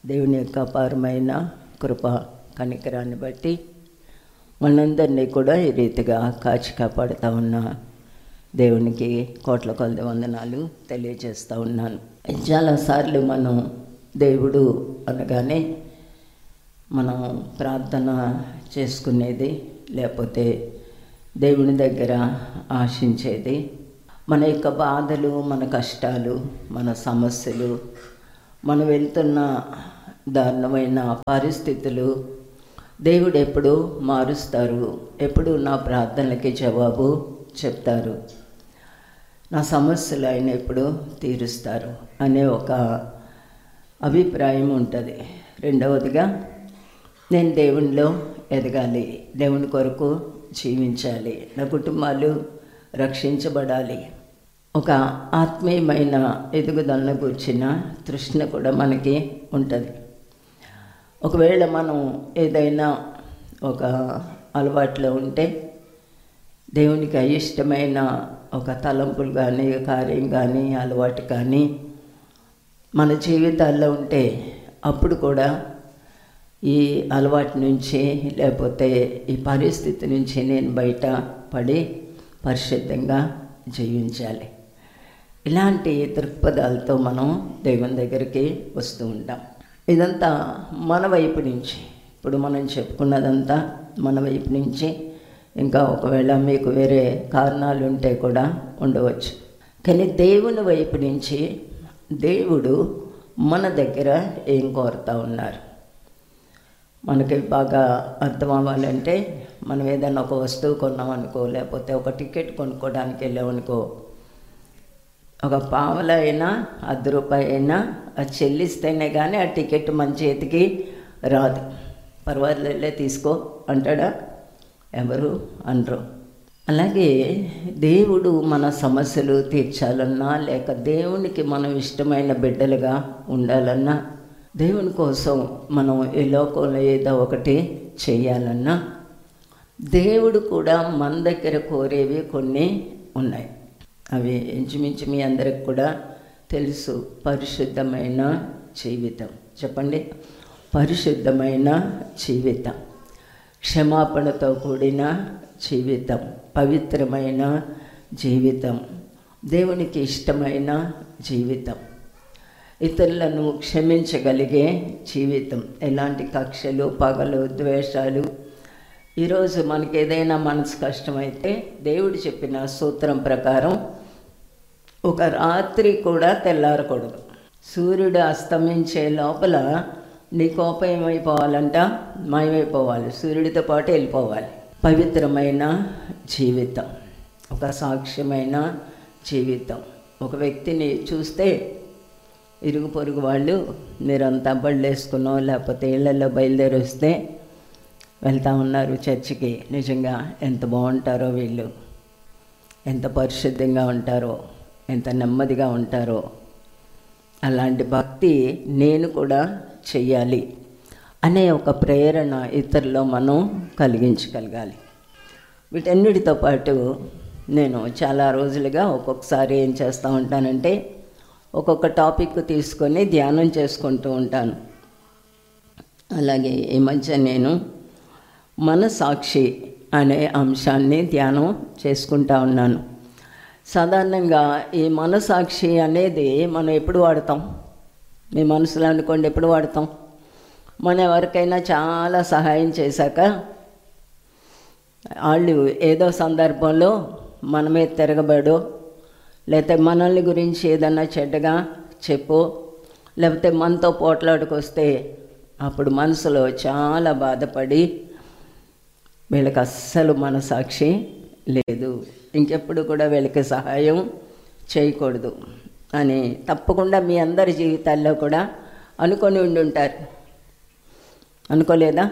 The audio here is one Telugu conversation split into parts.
దేవుని యొక్క అపారమైన కృప కనికరాన్ని బట్టి మనందరినీ కూడా ఈ రీతిగా కాచి కాపాడుతూ ఉన్న దేవునికి కోట్ల కొలది వందనాలు తెలియజేస్తూ ఉన్నాను. చాలాసార్లు మనం దేవుడు అనగానే మనం ప్రార్థన చేసుకునేది, లేకపోతే దేవుని దగ్గర ఆశించేది మన యొక్క బాధలు, మన కష్టాలు, మన సమస్యలు, మనం వెళ్తున్న దారుణమైన పరిస్థితులు దేవుడు ఎప్పుడు మారుస్తారు, ఎప్పుడు నా ప్రార్థనలకి జవాబు చెప్తారు, నా సమస్యలు ఆయన ఎప్పుడు తీరుస్తారు అనే ఒక అభిప్రాయం ఉంటుంది. రెండవదిగా నేను దేవునిలో ఎదగాలి, దేవుని కొరకు జీవించాలి, నా కుటుంబాలు రక్షించబడాలి. ఒక ఆత్మీయమైన ఎదుగుదలను కూర్చిన తృష్ణ కూడా మనకి ఉంటుంది. ఒకవేళ మనం ఏదైనా ఒక అలవాట్లో ఉంటే, దేవునికి అయిష్టమైన ఒక తలంపులు కానీ, కార్యం కానీ, అలవాటు కానీ మన జీవితాల్లో ఉంటే, అప్పుడు కూడా ఈ అలవాటు నుంచి, లేకపోతే ఈ పరిస్థితి నుంచి నేను బయట పడి పరిశుద్ధంగా జీవించాలి. ఇలాంటి దృక్పథాలతో మనం దేవుని దగ్గరికి వస్తూ ఉంటాం. ఇదంతా మన వైపు నుంచి, ఇప్పుడు మనం చెప్పుకున్నదంతా మన వైపు నుంచి. ఇంకా ఒకవేళ మీకు వేరే కారణాలు ఉంటే కూడా ఉండవచ్చు. కానీ దేవుని వైపు నుంచి దేవుడు మన దగ్గర ఏం కోరుతూ ఉన్నారు మనకి బాగా అర్థం అవ్వాలంటే, మనం ఏదైనా ఒక వస్తువు కొన్నామనుకో, లేకపోతే ఒక టికెట్ కొనుక్కోవడానికి వెళ్ళామనుకో, ఒక పావలా అయినా ₹10 అయినా అది చెల్లిస్తేనే కానీ ఆ టికెట్ మన చేతికి రాదు. పర్వాలేదులే తీసుకో అంటాడా? ఎవరు అనరు. అలాగే దేవుడు మన సమస్యలు తీర్చాలన్నా, లేక దేవునికి మనం ఇష్టమైన బిడ్డలుగా ఉండాలన్నా, దేవుని కోసం మనం ఈ లోకంలో ఏదో ఒకటి చేయాలన్నా, దేవుడు కూడా మన దగ్గర కోరేవి కొన్ని ఉన్నాయి. అవి ఇంచుమించు మీ అందరికి కూడా తెలుసు. పరిశుద్ధమైన జీవితం. చెప్పండి, పరిశుద్ధమైన జీవితం, క్షమాపణతో కూడిన జీవితం, పవిత్రమైన జీవితం, దేవునికి ఇష్టమైన జీవితం, ఇతరులను క్షమించగలిగే జీవితం, ఎలాంటి కక్షలు, పగలు, ద్వేషాలు. ఈరోజు మనకి ఏదైనా మనసు కష్టమైతే దేవుడు చెప్పిన సూత్రం ప్రకారం ఒక రాత్రి కూడా తెల్లారకూడదు. సూర్యుడు అస్తమించే లోపల నీ కోపం ఏమైపోవాలంట? మాయమైపోవాలి, సూర్యుడితో పాటు వెళ్ళిపోవాలి. పవిత్రమైన జీవితం, ఒక సాక్ష్యమైన జీవితం. ఒక వ్యక్తిని చూస్తే ఇరుగు పొరుగు వాళ్ళు మీరంతా బళ్ళు వేసుకున్నో లేకపోతే ఇళ్లలో బయలుదేరి వస్తే వెళ్తూ ఉన్నారు చర్చికి, నిజంగా ఎంత బాగుంటారో వీళ్ళు, ఎంత పరిశుద్ధంగా ఉంటారో, ఎంత నెమ్మదిగా ఉంటారో, అలాంటి భక్తి నేను కూడా చెయ్యాలి అనే ఒక ప్రేరణ ఇతరుల్లో మనం కలిగించగలగాలి. వీటన్నిటితో పాటు నేను చాలా రోజులుగా ఒక్కొక్కసారి ఏం చేస్తూ ఉంటానంటే, ఒక్కొక్క టాపిక్ తీసుకొని ధ్యానం చేసుకుంటూ ఉంటాను. అలాగే ఈ మధ్య నేను మనసాక్షి అనే అంశాన్ని ధ్యానం చేసుకుంటా ఉన్నాను. సాధారణంగా ఈ మనసాక్షి అనేది మనం ఎప్పుడు వాడతాం? మీ మనసులో అనుకోండి, ఎప్పుడు వాడతాం? మనం ఎవరికైనా చాలా సహాయం చేశాక వాళ్ళు ఏదో సందర్భంలో మన మీద తిరగబడో, లేకపోతే మనల్ని గురించి ఏదన్నా చెడ్డగా చెప్పో, లేకపోతే మనతో పోట్లాడుకొస్తే అప్పుడు మనసులో చాలా బాధపడి, వీళ్ళకి అస్సలు మనసాక్షి లేదు, ఇంకెప్పుడు కూడా వీళ్ళకి సహాయం చేయకూడదు అని తప్పకుండా మీ అందరి జీవితాల్లో కూడా అనుకొని ఉండుంటారు. అనుకోలేదా?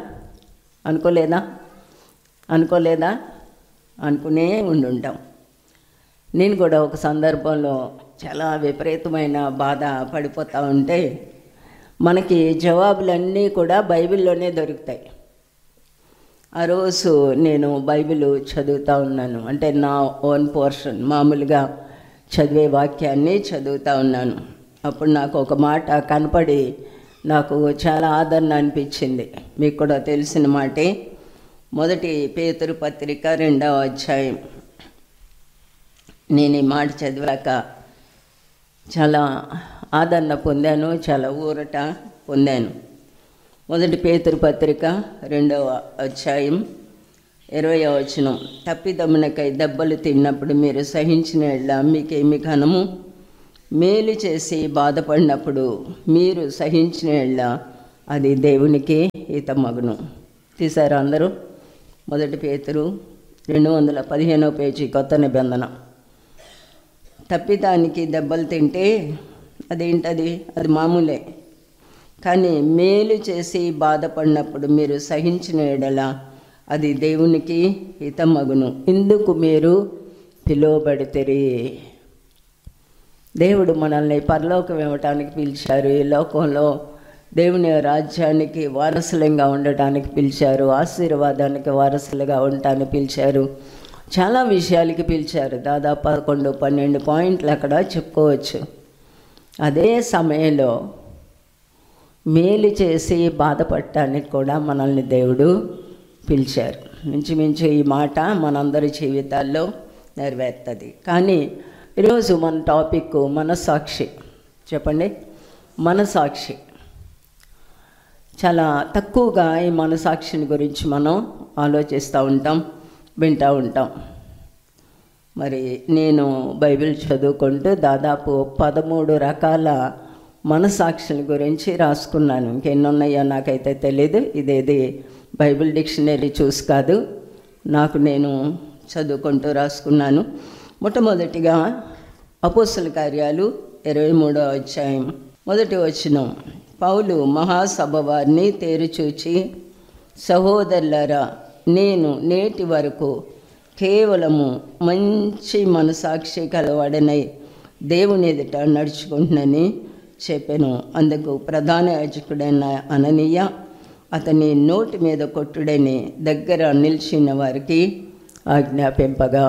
అనుకునే ఉండుంటాం. నేను కూడా ఒక సందర్భంలో చాలా విపరీతమైన బాధ పడిపోతూ ఉంటే, మనకి జవాబులన్నీ కూడా బైబిల్లోనే దొరుకుతాయి. ఆ రోజు నేను బైబిల్ చదువుతూ ఉన్నాను, అంటే నా ఓన్ పోర్షన్, మామూలుగా చదివే వాక్యాన్ని చదువుతూ ఉన్నాను. అప్పుడు నాకు ఒక మాట కనపడి నాకు చాలా ఆదరణ అనిపించింది. మీకు కూడా తెలిసిన మాటే. 1 పేతురు పత్రిక 2వ అధ్యాయం. నేను ఈ మాట చదివాక చాలా ఆదరణ పొందాను, చాలా ఊరట పొందాను. 1 పేతురు పత్రిక 2వ అధ్యాయం 20వ వచనం. తప్పిదమ్మునకై దెబ్బలు తిన్నప్పుడు మీరు సహించిన యెడల మీకేమి ఘనము? మేలు చేసి బాధపడినప్పుడు మీరు సహించిన యెడల అది దేవునికి హితమగును. తీశారు అందరూ? 1 పేతురు 215వ పేజీ, కొత్త నిబంధన. తప్పిదానికి దెబ్బలు తింటే అదేంటది? అది మామూలే. కానీ మేలు చేసి బాధపడినప్పుడు మీరు సహించిన యెడల అది దేవునికి హితమగును. ఇందుకు మీరు పిలువబడితిరి. దేవుడు మనల్ని పరలోకం ఇవ్వటానికి పిలిచారు. ఈ లోకంలో దేవుని రాజ్యానికి వారసులంగా ఉండటానికి పిలిచారు. ఆశీర్వాదానికి వారసులుగా ఉండటానికి పిలిచారు. చాలా విషయాలకి పిలిచారు. దాదాపు 11-12 పాయింట్లు అక్కడ చెప్పుకోవచ్చు. అదే సమయంలో మేలు చేసి బాధపడటానికి కూడా మనల్ని దేవుడు పిలిచారు. మించుమించు ఈ మాట మనందరి జీవితాల్లో నెరవేరుతుంది. కానీ ఈరోజు మన టాపిక్ మనస్సాక్షి. చెప్పండి, మనస్సాక్షి. చాలా తక్కువగా ఈ మనస్సాక్షిని గురించి మనం ఆలోచిస్తూ ఉంటాం, వింటూ ఉంటాం. మరి నేను బైబిల్ చదువుకుంటూ దాదాపు 13 రకాల మనస్సాక్షుల గురించి రాసుకున్నాను. ఇంకెన్ని ఉన్నాయో నాకైతే తెలియదు. ఇదేది బైబిల్ డిక్షనరీ చూసి కాదు, నాకు నేను చదువుకుంటూ రాసుకున్నాను. మొట్టమొదటిగా అపోస్తల కార్యాలు 23వ అధ్యాయం 1వ వచనం. పౌలు మహాసభ వారిని తేరుచూచి, సహోదరులారా, నేను నేటి వరకు కేవలము మంచి మనసాక్షి కలవాడనై దేవుని ఎదుట నడుచుకుంటునని చెప్పాను. అందుకు ప్రధాన యాజకుడైన అననీయ అతని నోటి మీద కొట్టుడని దగ్గర నిలిచిన వారికి ఆజ్ఞాపింపగా.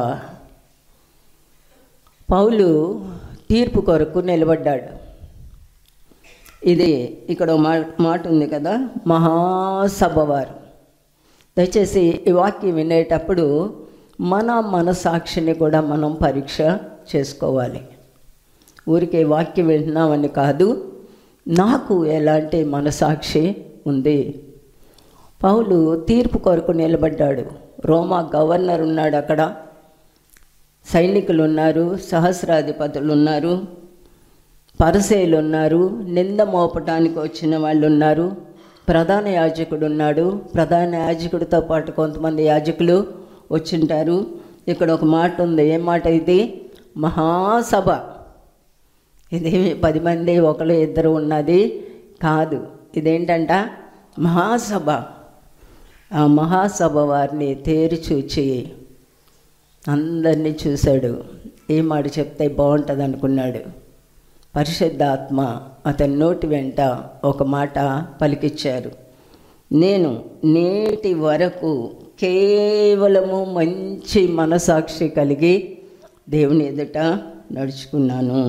పౌలు తీర్పు కొరకు నిలబడ్డాడు. ఇది ఇక్కడ మాట ఉంది కదా, మహాసభ వారు. దయచేసి ఈ వాక్యం వినేటప్పుడు మన మనసాక్షిని కూడా మనం పరీక్ష చేసుకోవాలి. ఊరికే వాక్యం వింటున్నామని కాదు, నాకు ఎలాంటి మనసాక్షి ఉంది. పౌలు తీర్పు కొరకు నిలబడ్డాడు. రోమా గవర్నర్ ఉన్నాడు, అక్కడ సైనికులు ఉన్నారు, సహస్రాధిపతులు ఉన్నారు, పరిసయ్యులు ఉన్నారు, నింద మోపటానికి వచ్చిన వాళ్ళు ఉన్నారు, ప్రధాన యాజకుడు ఉన్నాడు. ప్రధాన యాజకుడితో పాటు కొంతమంది యాజకులు వచ్చింటారు. ఇక్కడ ఒక మాట ఉంది. ఏం మాట ఇది? మహాసభ. ఇది 10 మంది 1-2 ఉన్నది కాదు. ఇదేంటంట? మహాసభ. ఆ మహాసభ వారిని తేరిచూచి అందరినీ చూశాడు. ఏ మాట చెప్తే బాగుంటుంది అనుకున్నాడు. పరిశుద్ధాత్మ అతని నోటి వెంట ఒక మాట పలికిచ్చారు. నేను నేటి వరకు కేవలము మంచి మనసాక్షి కలిగి దేవుని ఎదుట నడుచుకున్నాను.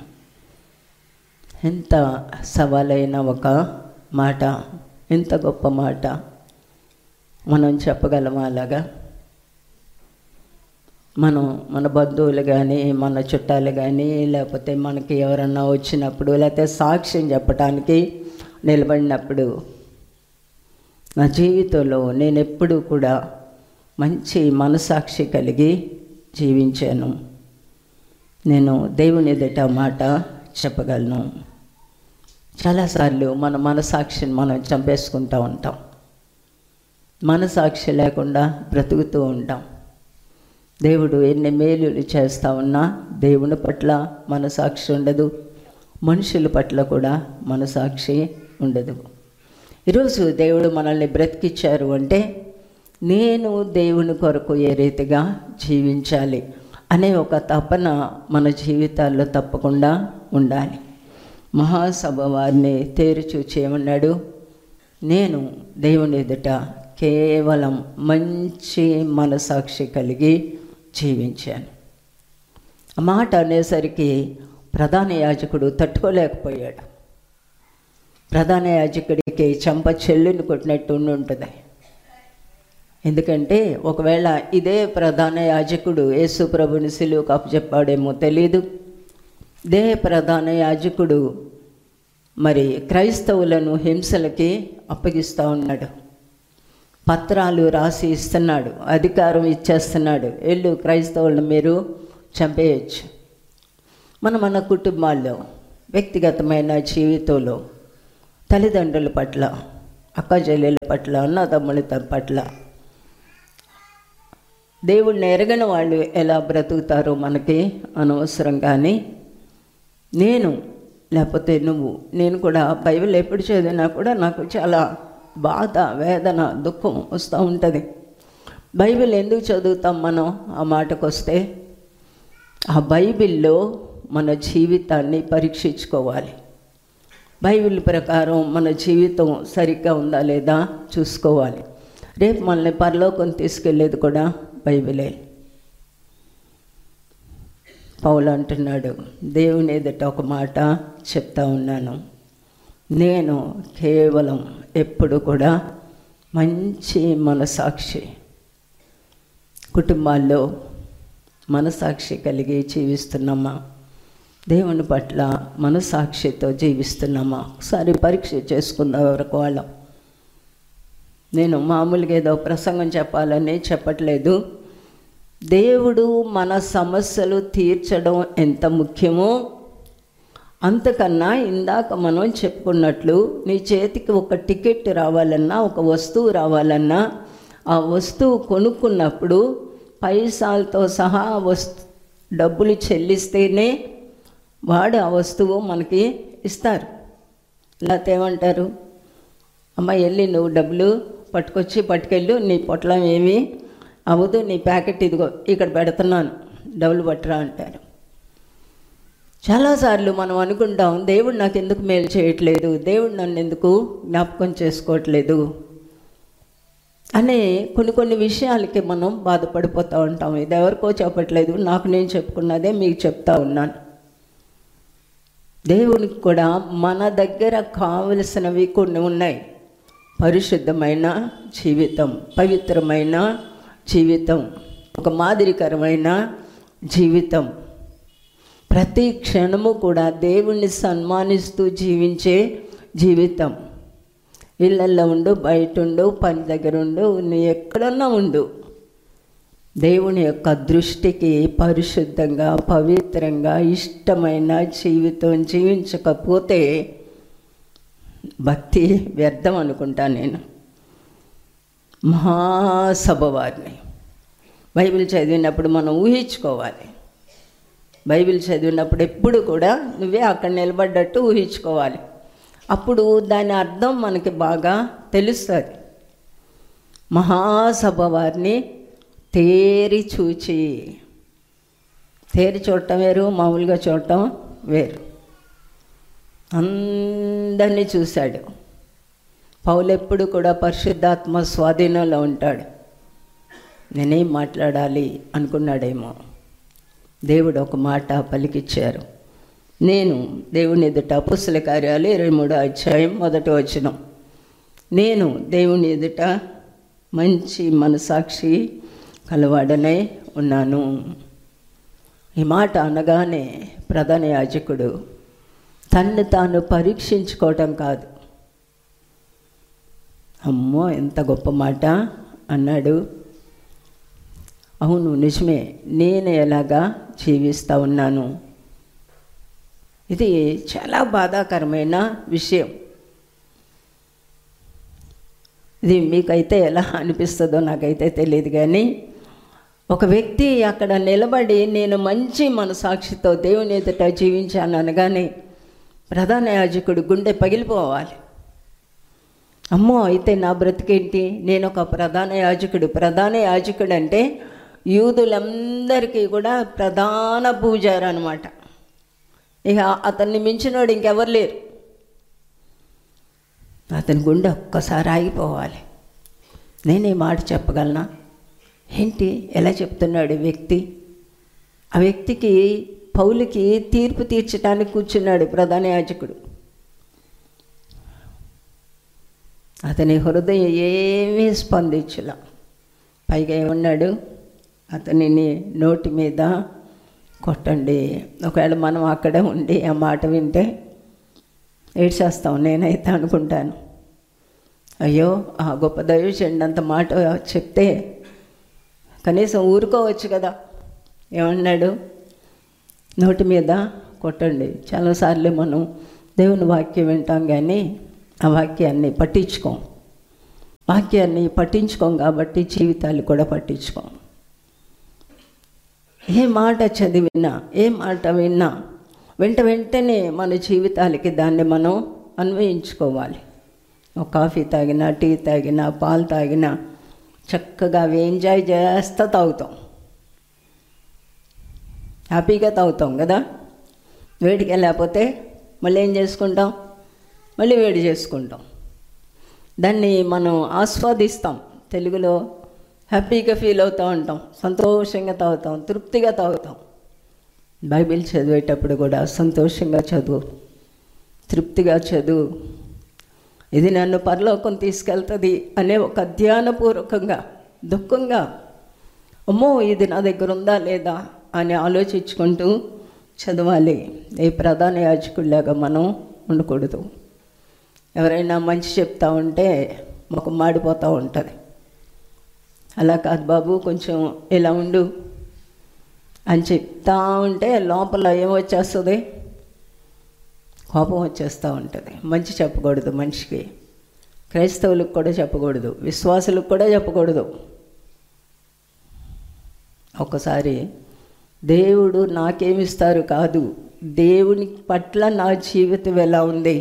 ఎంత సవాలైన ఒక మాట, ఎంత గొప్ప మాట. మనం చెప్పగలమా అలాగా? మనం మన బంధువులు కానీ, మన చుట్టాలు కానీ, లేకపోతే మనకి ఎవరన్నా వచ్చినప్పుడు, లేకపోతే సాక్ష్యం చెప్పడానికి నిలబడినప్పుడు, నా జీవితంలో నేను ఎప్పుడూ కూడా మంచి మనసాక్షి కలిగి జీవించాను. నేను దేవుని ఎదుట మాట చెప్పగలను. చాలాసార్లు మన మనసాక్షిని మనం చంపేసుకుంటూ ఉంటాం. మనసాక్షి లేకుండా బ్రతుకుతూ ఉంటాం. దేవుడు ఎన్ని మేలులు చేస్తూ ఉన్నా దేవుని పట్ల మనసాక్షి ఉండదు, మనుషుల పట్ల కూడా మనసాక్షి ఉండదు. ఈరోజు దేవుడు మనల్ని బ్రతికిచ్చారు అంటే నేను దేవుని కొరకు ఏ రీతిగా జీవించాలి అనే ఒక తపన మన జీవితాల్లో తప్పకుండా ఉండాలి. మహాసభ వారిని తేరిచూచి ఏమన్నాడు? నేను దేవుని ఎదుట కేవలం మంచి మనసాక్షి కలిగి జీవించాను. ఆ మాట అనేసరికి ప్రధాన యాజకుడు తట్టుకోలేకపోయాడు. ప్రధాన యాజకుడికి చెంప చెల్లుని కొట్టినట్టు ఉంటుంది. ఎందుకంటే ఒకవేళ ఇదే ప్రధాన యాజకుడు యేసు ప్రభుని సిలువకు అప్పచెప్పాడేమో తెలీదు. ఇదే ప్రధాన యాజకుడు మరి క్రైస్తవులను హింసలకి అప్పగిస్తూ ఉన్నాడు. పత్రాలు రాసి ఇస్తున్నాడు, అధికారం ఇచ్చేస్తున్నాడు, వెళ్ళు క్రైస్తవులను మీరు చంపేయచ్చు. మన కుటుంబాల్లో, వ్యక్తిగతమైన జీవితంలో, తల్లిదండ్రుల పట్ల, అక్కచెల్లెల పట్ల, అన్నదమ్ముల పట్ల దేవుడిని ఎరగని వాళ్ళు ఎలా బ్రతుకుతారో మనకి అనవసరం. కానీ లేకపోతే నేను కూడా బైబిల్ ఎప్పుడు చదివినా కూడా నాకు చాలా బాధ, వేదన, దుఃఖం వస్తూ ఉంటుంది. బైబిల్ ఎందుకు చదువుతాం మనం? ఆ మాటకు వస్తే ఆ బైబిల్లో మన జీవితాన్ని పరీక్షించుకోవాలి. బైబిల్ ప్రకారం మన జీవితం సరిగ్గా ఉందా లేదా చూసుకోవాలి. రేపు మనల్ని పరలోకం తీసుకెళ్ళేది కూడా బైబిలే. పౌలు అంటున్నాడు, దేవుని ఎదుట ఒక మాట చెప్తా ఉన్నాను, నేను కేవలం ఎప్పుడు కూడా మంచి మనసాక్షి, కుటుంబాల్లో మనసాక్షి కలిగి జీవిస్తున్నామా, దేవుని పట్ల మనసాక్షితో జీవిస్తున్నామా? ఒకసారి పరీక్ష చేసుకుందాం ఎవరికి వాళ్ళం. నేను మామూలుగా ఏదో ప్రసంగం చెప్పాలని చెప్పట్లేదు. దేవుడు మన సమస్యలు తీర్చడం ఎంత ముఖ్యమో అంతకన్నా ఇందాక మనం చెప్పుకున్నట్లు నీ చేతికి ఒక టికెట్ రావాలన్నా, ఒక వస్తువు రావాలన్నా, ఆ వస్తువు కొనుక్కున్నప్పుడు పైసాలతో సహా డబ్బులు చెల్లిస్తేనే వాడు ఆ వస్తువు మనకి ఇస్తారు. లేకపోతే ఏమంటారు, అమ్మ వెళ్ళి నువ్వు డబ్బులు పట్టుకెళ్ళు, నీ పొట్లం ఏమీ అవ్వదు, నీ ప్యాకెట్ ఇదిగో ఇక్కడ పెడుతున్నాను, డబ్బులు పట్టరా అంటారు. చాలాసార్లు మనం అనుకుంటాం, దేవుడు నాకు ఎందుకు మేలు చేయట్లేదు, దేవుడు నన్ను ఎందుకు జ్ఞాపకం చేసుకోవట్లేదు అనే కొన్ని విషయాలకి మనం బాధపడిపోతూ ఉంటాం. ఇది ఎవరికో చెప్పట్లేదు, నాకు నేను చెప్పుకున్నదే మీకు చెప్తా ఉన్నాను. దేవునికి కూడా మన దగ్గర కావలసినవి కొన్ని ఉన్నాయి. పరిశుద్ధమైన జీవితం, పవిత్రమైన జీవితం, ఒక మాదిరికరమైన జీవితం, ప్రతి క్షణము కూడా దేవుణ్ణి సన్మానిస్తూ జీవించే జీవితం. ఇళ్ళల్లో ఉండు, బయట ఉండు, పని దగ్గర ఉండు, నీ ఎక్కడన్నా ఉండు, దేవుని యొక్క దృష్టికి పరిశుద్ధంగా, పవిత్రంగా, ఇష్టమైన జీవితం జీవించకపోతే భక్తి వ్యర్థం అనుకుంటాను నేను. మహాసభ వారిని బైబిల్ చదివినప్పుడు మనం ఊహించుకోవాలి. బైబిల్ చదివినప్పుడు ఎప్పుడు కూడా నువ్వే అక్కడ నిలబడ్డట్టు ఊహించుకోవాలి. అప్పుడు దాని అర్థం మనకి బాగా తెలుస్తుంది. మహాసభ వారిని తేరి చూడటం వేరు, మామూలుగా చూడటం వేరు. అందరినీ చూశాడు. పౌలు ఎప్పుడు కూడా పరిశుద్ధాత్మ స్వాధీనంలో ఉంటాడు. నేనేం మాట్లాడాలి అనుకున్నాడేమో, దేవుడు ఒక మాట పలికిచ్చారు. నేను దేవుని ఎదుట అపొస్తలుల కార్యాలు 23వ అధ్యాయం 1వ వచనం, నేను దేవుని ఎదుట మంచి మనసాక్షి కలవాడనే ఉన్నాను. ఈ మాట అనగానే ప్రధాన యాజకుడు తన్ను తాను పరీక్షించుకోవటం కాదు, అమ్మో ఎంత గొప్ప మాట అన్నాడు. అవును నిజమే, నేను ఎలాగా జీవిస్తూ ఉన్నాను. ఇది చాలా బాధాకరమైన విషయం. ఇది మీకైతే ఎలా అనిపిస్తుందో నాకైతే తెలియదు. కానీ ఒక వ్యక్తి అక్కడ నిలబడి నేను మంచి మనసాక్షితో దేవుని ఎదుట జీవించాను అనగానే ప్రధాన యాజకుడు గుండె పగిలిపోవాలి. అమ్మో అయితే నా బ్రతికేంటి, నేను ఒక ప్రధాన యాజకుడు అంటే యూదులందరికీ కూడా ప్రధాన పూజారి అనమాట. ఇక అతన్ని మించినోడు ఇంకెవరు లేరు. అతని గుండె ఒక్కసారి ఆగిపోవాలి. నేనే మాట చెప్పగలనా ఏంటి, ఎలా చెప్తున్నాడు వ్యక్తి? ఆ వ్యక్తికి పౌలుకి తీర్పు తీర్చడానికి కూర్చున్నాడు ప్రధాన యాజకుడు. అతని హృదయం ఏమీ స్పందించలా. పైగా ఏమన్నాడు, అతనిని నోటి మీద కొట్టండి. ఒకవేళ మనం అక్కడే ఉండి ఆ మాట వింటే ఏడ్చేస్తాం, నేనైతే అనుకుంటాను. అయ్యో, ఆ గొప్ప దైవజనుడు అంత మాట చెప్తే కనీసం ఊరుకోవచ్చు కదా. ఏమన్నాడు, నోటి మీద కొట్టండి. చాలాసార్లు మనం దేవుని వాక్యం వింటాం కానీ ఆ వాక్యాన్ని పట్టించుకోం. వాక్యాన్ని పట్టించుకోం కాబట్టి జీవితాలు కూడా పట్టించుకోం. ఏ మాట చదివినా, ఏ మాట విన్నా వెంటనే మన జీవితాలకి దాన్ని మనం అన్వయించుకోవాలి. ఒక కాఫీ తాగినా, టీ తాగినా, పాలు తాగినా చక్కగా అవి ఎంజాయ్ చేస్తూ తాగుతాం, హ్యాపీగా తాగుతాం కదా. వేడిగా లేకపోతే మళ్ళీ ఏం చేసుకుంటాం, మళ్ళీ వేడి చేసుకుంటాం. దాన్ని మనం ఆస్వాదిస్తాం. తెలుగులో హ్యాపీగా ఫీల్ అవుతూ ఉంటాం, సంతోషంగా తాగుతాం, తృప్తిగా తాగుతాం. బైబిల్ చదివేటప్పుడు కూడా సంతోషంగా చదువు, తృప్తిగా చదువు. ఇది నన్ను పరలోకం తీసుకెళ్తుంది అనే ఒక ధ్యానపూర్వకంగా, దుఃఖంగా, అమ్మో ఇది నా దగ్గర ఉందా లేదా అని ఆలోచించుకుంటూ చదవాలి. ఏ ప్రధాన యాజకుడిలాగా మనం ఉండకూడదు. ఎవరైనా మంచి చెప్తా ఉంటే ముఖం మాడిపోతూ ఉంటుంది. అలా కాదు బాబు, కొంచెం ఇలా ఉండు అని చెప్తా ఉంటే లోపల ఏమొచ్చేస్తుంది, కోపం వచ్చేస్తూ ఉంటుంది. మంచి చెప్పకూడదు మనిషికి. క్రైస్తవులకు కూడా చెప్పకూడదు, విశ్వాసులకు కూడా చెప్పకూడదు. ఒకసారి దేవుడు నాకేమిస్తారు కాదు, దేవుని పట్ల నా జీవితం ఎలా ఉంది.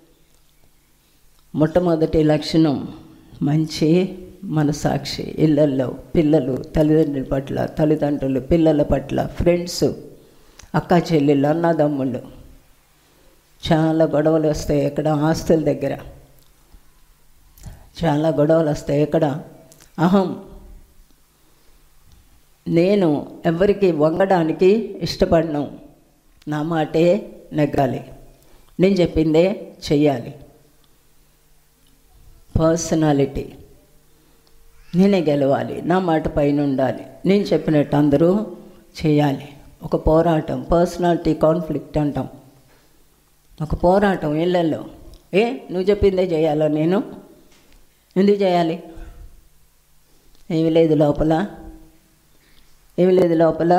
మొట్టమొదటి లక్షణం మంచి మనసాక్షి. ఇళ్ళల్లో పిల్లలు తల్లిదండ్రుల పట్ల, తల్లిదండ్రులు పిల్లల పట్ల, ఫ్రెండ్స్, అక్క చెల్లెళ్ళు, అన్నదమ్ముళ్ళు. చాలా గొడవలు వస్తాయి ఎక్కడ, ఆస్తుల దగ్గర చాలా గొడవలు వస్తాయి. ఎక్కడ అహం. నేను ఎవరికి వంగడానికి ఇష్టపడను, నా మాటే నెగ్గాలి, నేను చెప్పిందే చెయ్యాలి. పర్సనాలిటీ, నేనే గెలవాలి, నా మాట పైన ఉండాలి, నేను చెప్పినట్టు అందరూ చేయాలి. ఒక పోరాటం, పర్సనాలిటీ కాన్ఫ్లిక్ట్ అంటాం. ఒక పోరాటం ఇళ్ళల్లో. నువ్వు చెప్పిందే చేయాలా, నేను ఎందుకు చేయాలి? ఏమి లేదు లోపల, ఏమి లేదు లోపల.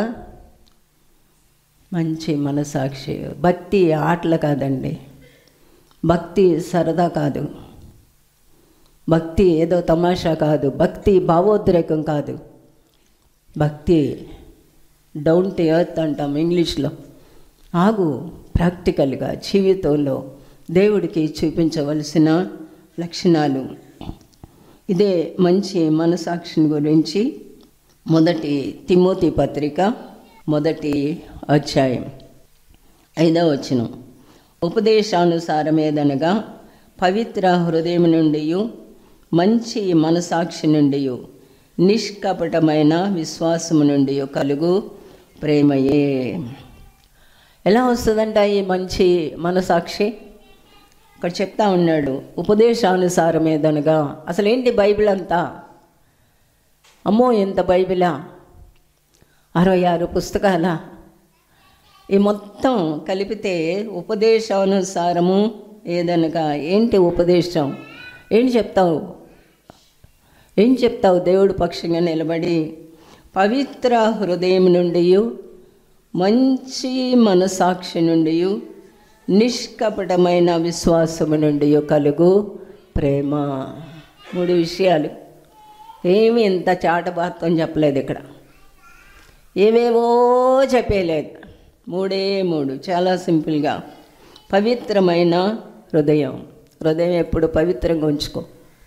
మంచి మనసాక్షి. భక్తి ఆటలు కాదండి, భక్తి సరదా కాదు, భక్తి ఏదో తమాషా కాదు, భక్తి భావోద్రేకం కాదు. భక్తి డౌన్ టు ఎర్త్ అంటాం ఇంగ్లీష్లో. ఆగు, ప్రాక్టికల్గా జీవితంలో దేవుడికి చూపించవలసిన లక్షణాలు. ఇదే మంచి మనసాక్షిని గురించి మొదటి తిమోతి పత్రిక 1వ అధ్యాయం 5వ వచనం. ఉపదేశానుసారమేదనగా పవిత్ర హృదయం నుండి, మంచి మనసాక్షి నుండి, నిష్కపటమైన విశ్వాసము నుండి కలుగు ప్రేమయే. ఎలా వస్తుందంట ఈ మంచి మనసాక్షి? ఇక్కడ చెప్తా ఉన్నాడు, ఉపదేశానుసారమేదనగా. అసలు ఏంటి బైబిల్ అంతా? అమ్మో ఎంత బైబిలా, 66 పుస్తకాల? ఈ మొత్తం కలిపితే ఉపదేశానుసారము ఏదనగా ఏంటి ఉపదేశం? ఏంటి చెప్తావు? ఏం చెప్తావు? దేవుడి పక్షంగా నిలబడి పవిత్ర హృదయం నుండి, మంచి మనసాక్షి నుండి, నిష్కపటమైన విశ్వాసము నుండి కలుగు ప్రేమ. 3 విషయాలు. ఏమి ఇంత చాటబాత్తం చెప్పలేదు ఇక్కడ, ఏవేవో చెప్పలేదు. 3 చాలా సింపుల్గా. పవిత్రమైన హృదయం. హృదయం ఎప్పుడు పవిత్రంగా ఉంచుకో.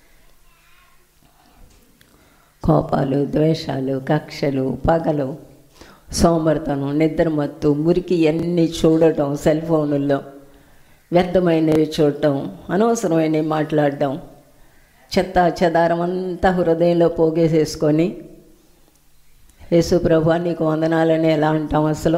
కోపాలు, ద్వేషాలు, కక్షలు, పగలు, సోమర్తనం, నిద్రమత్తు, మురికి అన్నీ చూడటం, సెల్ ఫోనుల్లో వ్యర్థమైనవి చూడటం, అనవసరమైనవి మాట్లాడటం, చెత్త చెదారం అంతా హృదయంలో పోగేసేసుకొని యేసు ప్రభువా నీకు వందనాలని ఎలా అంటాం? అసలు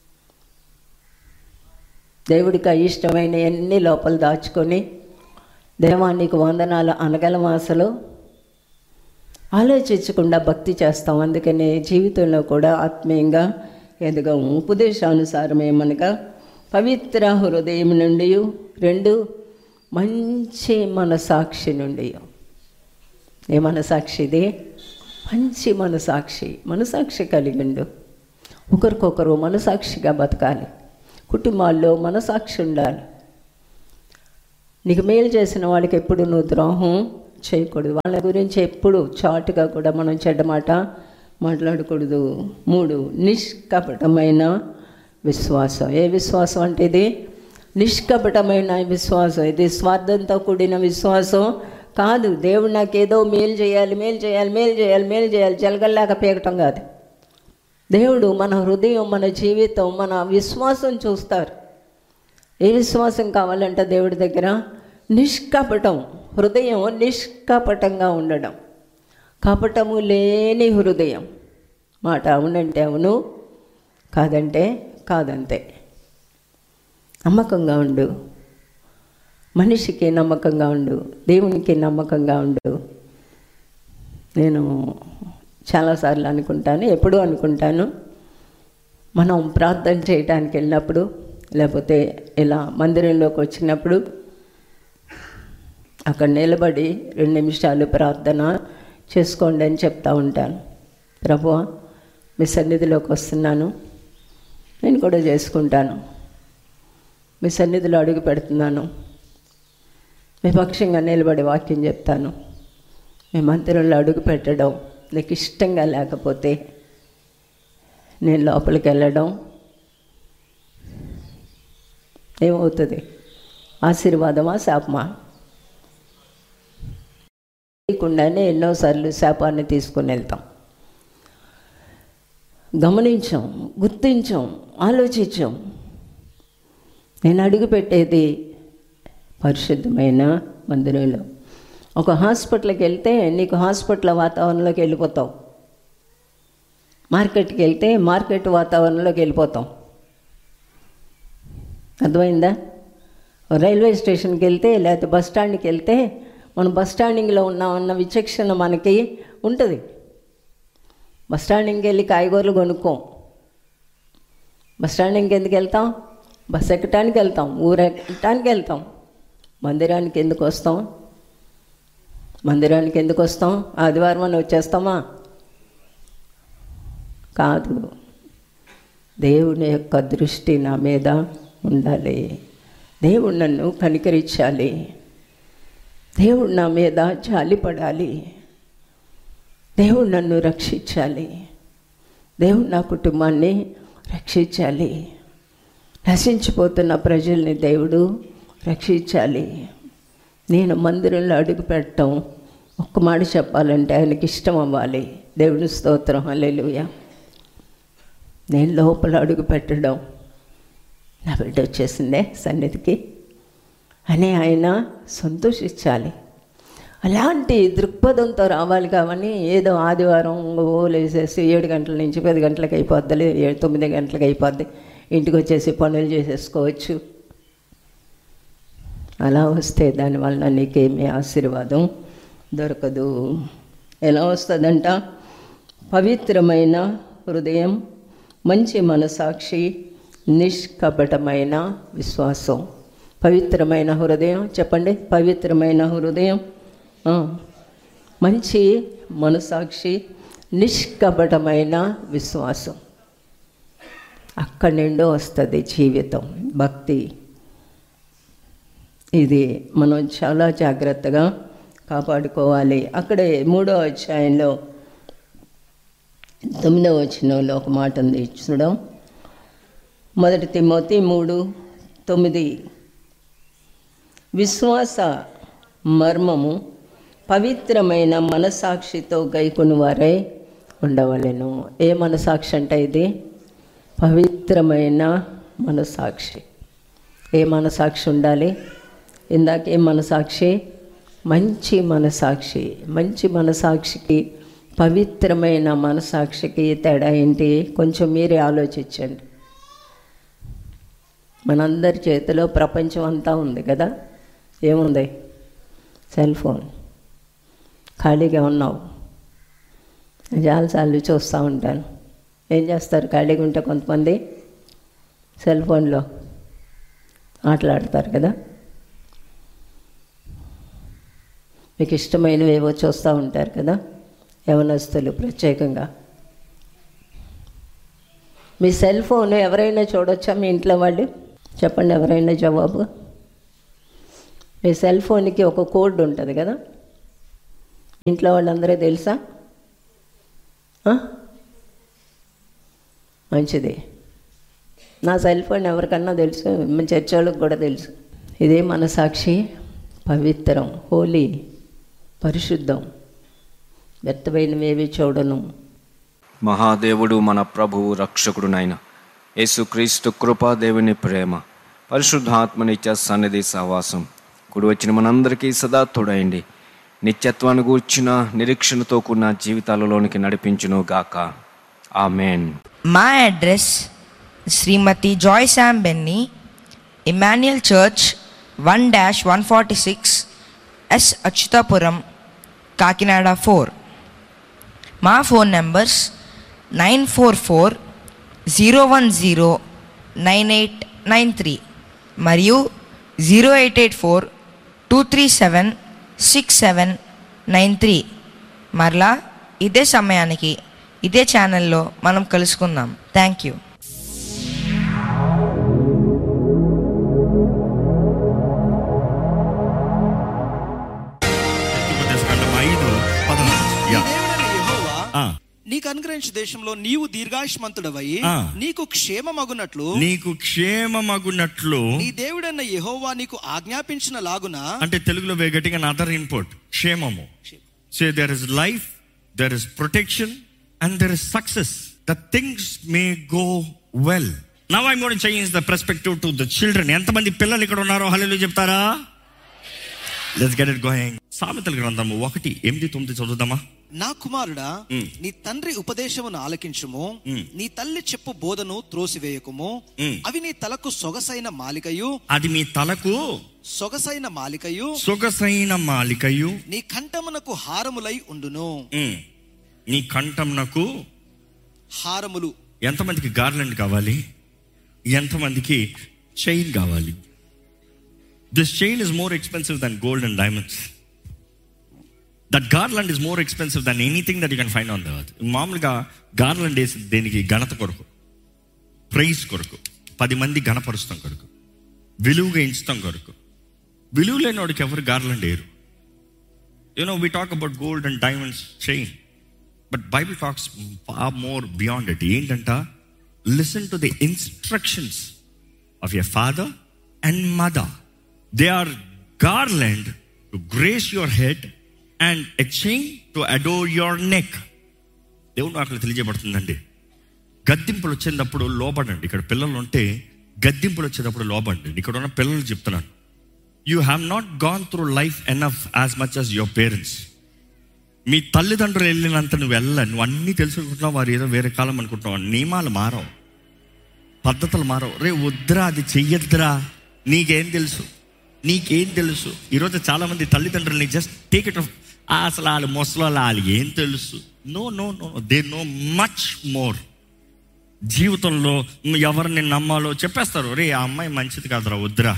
దేవుడికి ఇష్టమైన అన్ని లోపల దాచుకొని దేవా నీకు వందనాలు అనగలమా అసలు? ఆలోచించకుండా భక్తి చేస్తాం. అందుకనే జీవితంలో కూడా ఆత్మీయంగా ఎదగం. ఉపదేశానుసారమేమనగా పవిత్ర హృదయం నుండి, 2 మంచి మనసాక్షి నుండి. ఏ మనసాక్షి ఇది? మంచి మనసాక్షి కలిగి ఉండు. ఒకరికొకరు మనసాక్షిగా బతకాలి. కుటుంబాల్లో మనసాక్షి ఉండాలి. నీకు మేలు చేసిన వాళ్ళకి ఎప్పుడు నువ్వు ద్రోహం చేయకూడదు. వాళ్ళ గురించి ఎప్పుడు చాటుగా కూడా మనం చెడ్డ మాట మాట్లాడకూడదు. 3 నిష్కపటమైన విశ్వాసం. ఏ విశ్వాసం అంటే ఇది? నిష్కపటమైన విశ్వాసం. ఇది స్వార్థంతో కూడిన విశ్వాసం కాదు. దేవుడు నాకేదో మేలు చేయాలి జలగల్లాగా పీకటం కాదు. దేవుడు మన హృదయం, మన జీవితం, మన విశ్వాసం చూస్తారు. ఏ విశ్వాసం కావాలంటే దేవుడి దగ్గర? నిష్కపటం. హృదయం నిష్కపటంగా ఉండడం, కపటము లేని హృదయం. మాట అవునంటే అవును, కాదంటే కాదంతే. నమ్మకంగా ఉండు. మనిషికి నమ్మకంగా ఉండు, దేవునికి నమ్మకంగా ఉండు. నేను చాలాసార్లు అనుకుంటాను, ఎప్పుడూ అనుకుంటాను, మనం ప్రార్థన చేయడానికి వెళ్ళినప్పుడు, లేకపోతే ఇలా మందిరంలోకి వచ్చినప్పుడు అక్కడ నిలబడి 2 నిమిషాలు ప్రార్థన చేసుకోండి అని చెప్తా ఉంటాను. ప్రభువా మీ సన్నిధిలోకి వస్తున్నాను, నేను కూడా చేసుకుంటాను. మీ సన్నిధిలో అడుగు పెడుతున్నాను, మీ పక్షంగా నిలబడి వాక్యం చెప్తాను. మీ మందిరంలో అడుగు పెట్టడం నీకు ఇష్టంగా లేకపోతే నేను లోపలికి వెళ్ళడం ఏమవుతుంది? ఆశీర్వాదమా శాపమా? లేకుండానే ఎన్నోసార్లు శాపాన్ని తీసుకుని వెళ్తాం. గమనించాం, గుర్తించాం, ఆలోచించాం. నేను అడుగుపెట్టేది పరిశుద్ధమైన మందిరంలో. ఒక హాస్పిటల్కి వెళ్తే నీకు హాస్పిటల్ వాతావరణంలోకి వెళ్ళిపోతావు. మార్కెట్కి వెళ్తే మార్కెట్ వాతావరణంలోకి వెళ్ళిపోతాం. అర్థమైందా? రైల్వే స్టేషన్కి వెళ్తే, లేకపోతే బస్ స్టాండ్కి వెళ్తే మనం బస్ స్టాండింగ్లో ఉన్నామన్న విచక్షణ మనకి ఉంటుంది. బస్ స్టాండింగ్కి వెళ్ళి కాయగూరలు కొనుక్కోం. బస్ స్టాండింగ్కి ఎందుకు వెళ్తాం? బస్ ఎక్కటానికి వెళ్తాం, ఊరెక్కటానికి వెళ్తాం. మందిరానికి ఎందుకు వస్తాం? ఆదివారం అని వచ్చేస్తామా? కాదు. దేవుని యొక్క దృష్టి నా మీద ఉండాలి. దేవుడు నన్ను కనికరించాలి. దేవుడు నా మీద జాలిపడాలి. దేవుడు నన్ను రక్షించాలి. దేవుడు నా కుటుంబాన్ని రక్షించాలి. నశించిపోతున్న ప్రజల్ని దేవుడు రక్షించాలి. నేను మందిరంలో అడుగు పెట్టడం, ఒక్క మాట చెప్పాలంటే ఆయనకి ఇష్టం అవ్వాలి. దేవుని స్తోత్రం, హల్లెలూయా. నేను లోపల అడుగు పెట్టడం, నా బిడ్డ వచ్చేసిందే సన్నిధికి అని ఆయన సంతోషించాలి. అలాంటి దృక్పథంతో రావాలి. కావని ఏదో ఆదివారం లేసేసి 7 గంటల నుంచి 10 గంటలకు అయిపోద్ది, 9 గంటలకు అయిపోద్ది, ఇంటికి వచ్చేసి పనులు చేసేసుకోవచ్చు. అలా వస్తే దానివల్ల నీకేమీ ఆశీర్వాదం దొరకదు. ఎలా వస్తుందంట? పవిత్రమైన హృదయం, మంచి మనసాక్షి, నిష్కపటమైన విశ్వాసం. పవిత్రమైన హృదయం చెప్పండి. పవిత్రమైన హృదయం, మంచి మనసాక్షి, నిష్కపటమైన విశ్వాసం. అక్కడి నుండి వస్తుంది జీవితం, భక్తి. ఇది మనం చాలా జాగ్రత్తగా కాపాడుకోవాలి. అక్కడే 3వ అధ్యాయంలో 9వ వచనంలో ఒక మాట ఉంది, చూడం. 1 తిమోతి 3:9 విశ్వాస మర్మము పవిత్రమైన మనసాక్షితో గైకొను వారై ఉండవలెను. ఏ మనసాక్షి అంటే ఇది? పవిత్రమైన మనసాక్షి. ఏ మనసాక్షి ఉండాలి? ఇందాకే మనసాక్షి, మంచి మనసాక్షి. మంచి మనసాక్షికి పవిత్రమైన మనసాక్షికి తేడా ఏంటి? కొంచెం మీరే ఆలోచించండి. మనందరి చేతిలో ప్రపంచం అంతా ఉంది కదా. ఏముంది? Cell phone. ఖాళీగా ఉన్నావు, చాలాసార్లు చూస్తూ ఉంటాను. ఏం చేస్తారు ఖాళీగా ఉంటే? కొంతమంది సెల్ ఫోన్లో మాట్లాడతారు కదా. మీకు ఇష్టమైనవి ఏవో చూస్తూ ఉంటారు కదా యవనస్తులు ప్రత్యేకంగా. మీ సెల్ ఫోన్ ఎవరైనా చూడొచ్చా మీ ఇంట్లో వాళ్ళు? చెప్పండి, ఎవరైనా జవాబు. మీ సెల్ ఫోన్కి ఒక కోడ్ ఉంటుంది కదా, ఇంట్లో వాళ్ళందరూ తెలుసా? మంచిది. నా సెల్ ఫోన్ ఎవరికన్నా తెలుసు, మన చర్చ్ వాళ్ళకి కూడా తెలుసు. ఇదే మనసాక్షి, పవిత్రం, హోలీ, పరిశుద్ధం, వ్యర్థమైనవేవి చూడను. మహాదేవుడు మన ప్రభువు రక్షకుడునైన యేసుక్రీస్తు కృపా, దేవుని ప్రేమ, పరిశుద్ధాత్మ నిత్య సన్నిధి సహవాసం కూడి వచ్చిన మనందరికీ సదా తోడైండి నిత్యత్వాన్ని గూర్చిన నిరీక్షణతో కూడిన జీవితాలలోనికి నడిపించును గాక. ఆమెన్. మా అడ్రస్ శ్రీమతి Joy Sam Benny, Emmanuel church 1-146 yes Atchutapuram, Kakinada 4. మా ఫోన్ నంబర్స్ 944-010-9893 మరియు 0884-237-6793. మరలా ఇదే సమయానికి ఇదే ఛానల్లో మనం కలుసుకుందాం. Thank you. నీకు అనుగ్రహించు దేశంలో నీవు దీర్ఘాయుష్మంతుడవై నీకు క్షేమమగునట్లు నీ దేవుడైన యెహోవా నీకు ఆజ్ఞాపించిన లాగున. అంటే తెలుగులో గట్టిగా అదర్ ఇంపోర్ట్ క్షేమము. So there is life, there is protection and there is success. The things may go well. Now I am going to change the perspective to the children. ఎంతమంది పిల్లలు ఇక్కడ ఉన్నారో హల్లెలూయా చెప్తారా? Let's get it going. సామెతల గ్రంథము 1:8-9 చదువుదామా? నా కుమారుడా, నీ తండ్రి ఉపదేశమును ఆలకించుము, నీ తల్లి చెప్పు బోధను త్రోసివేయకుము. అవి నీ తలకు సొగసైన మాలికయు, అది మీ తలకు సొగసైన మాలికయు, నీ కంఠమునకు హారములై ఉండును. నీ కంఠమునకు హారములు. ఎంతమందికి గార్లెండ్ కావాలి? ఎంతమందికి చైన్ కావాలి? This chain is more expensive Dhan gold and diamonds. That garland is more expensive Dhan anything that you can find on the earth. మామూలుగా గార్లాండ్ వేసి దేనికి? ఘనత కొరకు, ప్రైజ్ కొరకు, 10 మంది ఘనపరుస్తాం కొరకు, విలువగా ఎంచుతాం కొరకు. విలువ లేని వాడికి ఎవరు గార్లాండ్ వేయరు. You know we talk about gold and diamonds chain, but Bible talks far more beyond it. ఏంటంట? Listen to the instructions of your father and mother. They are garland to grace your head and a chain to adorn your neck. దేవుడు అక్కడ తెలియజేయబడుతుందండి. గద్దింపులు వచ్చేటప్పుడు లోబడండి. ఇక్కడ పిల్లలు ఉంటే గద్దింపులు వచ్చేటప్పుడు లోబడండి. ఇక్కడ ఉన్న పిల్లలు చెప్తున్నాను, you have not gone through life enough as much as your parents. మీ తల్లిదండ్రులు వెళ్ళినంత నువ్వు నువ్వు అన్నీ తెలుసుకుంటున్నావు, వారు ఏదో వేరే కాలం అనుకుంటున్నావు. నియమాలు మారవు, పద్ధతులు మారవు. రే వద్దురా, అది చెయ్యొద్దురా, నీకేం తెలుసు. ఈరోజు చాలా మంది తల్లిదండ్రులని జస్ట్ టేక్ ఇట్ ఆఫ్. అసలు వాళ్ళు ముసలి, వాళ్ళు ఏం తెలుసు. No, they know much more. జీవితంలో ఎవరిని నమ్మాలో చెప్పేస్తారు. రే ఆ అమ్మాయి మంచిది కాదురా, వద్దురా.